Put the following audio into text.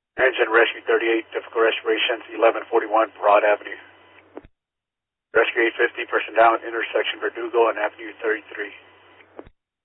Engine Rescue 38, difficult restorations, 1141 Broad Avenue. Rescue 850, person down, intersection Verdugo and Avenue 33.